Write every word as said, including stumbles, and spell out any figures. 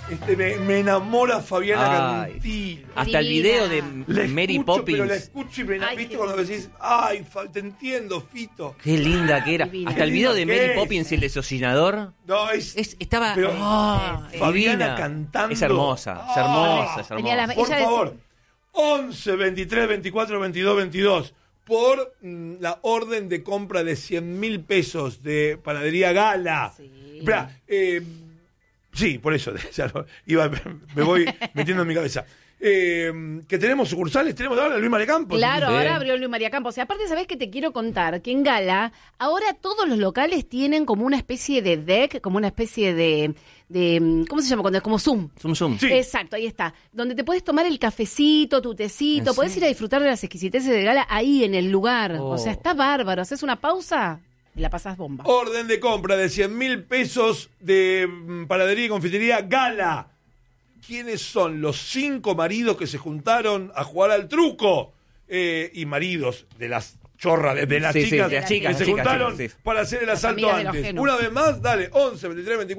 Este, me, me enamora Fabiana Ay, Cantilo. Hasta el video de La Mary escucho, Poppins. Pero la escucho y me Ay, ¿viste qué cuando decís, ay, Fa- te entiendo, Fito? Qué linda que era. Divina. Hasta el video de ¿Qué Mary es? Poppins y el desocinador. No, es... Es, estaba. Pero ah, Fabiana divina. cantando. Es hermosa, es Ah, hermosa, es tenía hermosa. las- Por Ella favor, once, veintitrés, veinticuatro, veintidós, veintidós. Por mm, la orden de compra de cien mil pesos de Panadería Gala. Sí. Esperá, eh, sí, por eso. Ya lo- iba, me voy metiendo en mi cabeza. Eh, que tenemos sucursales, tenemos ahora Luis María Campos. Claro, Sí. ahora abrió Luis María Campos. Y aparte, ¿sabés qué te quiero contar? Que en Gala, ahora todos los locales tienen como una especie de deck, como una especie de, de ¿cómo se llama? Cuando es como Zoom. Zoom, zoom. Sí. Exacto, ahí está. Donde te puedes tomar el cafecito, tu tecito, ¿En podés serio? ir a disfrutar de las exquisiteces de Gala ahí en el lugar. Oh. O sea, está bárbaro. Haces una pausa y la pasás bomba. Orden de compra de cien mil pesos de mm, Panadería y Confitería Gala. ¿Quiénes son los cinco maridos que se juntaron a jugar al truco? Eh, y maridos de las chorras, de, de las Sí, sí, chicas, de las chicas, que se chicas, juntaron chicas, sí. para hacer el Las asalto amigas de lo antes. ajeno. Una vez más, dale, once, veintitrés, veinticuatro